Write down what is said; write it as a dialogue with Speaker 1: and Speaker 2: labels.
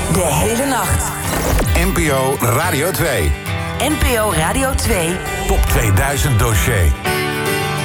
Speaker 1: De hele nacht.
Speaker 2: NPO Radio 2.
Speaker 1: NPO Radio 2.
Speaker 2: Top 2000 dossier.